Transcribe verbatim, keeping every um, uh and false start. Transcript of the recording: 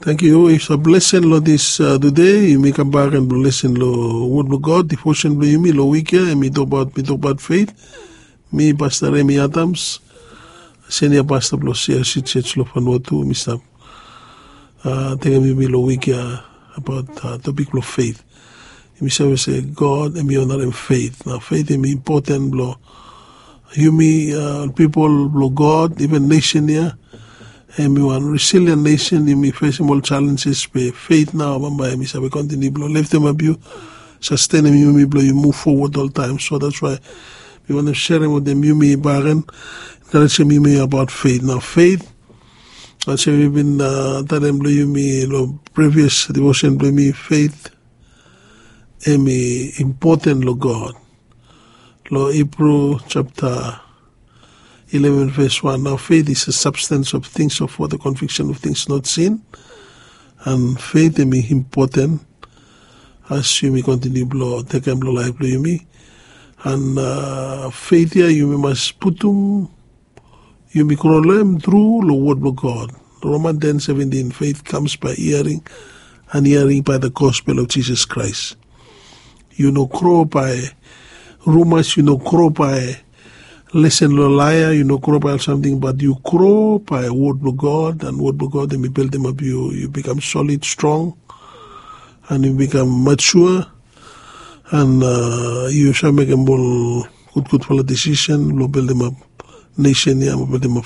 Thank you. It's a blessing lo this uh, today. You may come back and listen lo word of God. Devotion lo yumi lo weekend. And me talk about me talk about faith. Me Pastor Remy Adams, senior pastor lo C R C Church lo Vanuatu, Mister Uh, Tell me lo weekend about uh, topic lo faith. Me say God and me honor him faith. Now faith is important lo. Yumi uh, people lo God even nation here. And we want resilient nation. You may face more challenges. But faith now, Mamba, we say we continue blow. Lift them up, you sustain them. You may blow. You move forward all time. So that's why we want to share them with them. You may barren. Encourage them. You may about faith. Now faith. I say we've been uh, telling them. You may lo previous devotion. Blow me faith. And me important lo God. Lo Hebrew chapter eleven verse one. Now faith is the substance of things of what the conviction of things not seen. And faith is important as you may continue blow, take and blow life blow you me. And uh, faith here you must put them, you may crawl them through the word of God. Romans ten seventeen, faith comes by hearing, and hearing by the gospel of Jesus Christ. You know crow by rumors, you know crow by listen to a liar, you know, crow by something, but you grow by word of God, and word of God, then we build them up, you, you become solid, strong, and you become mature, and uh, you shall make a more good, good for a decision, we'll build them up, nation, yeah, we'll build them up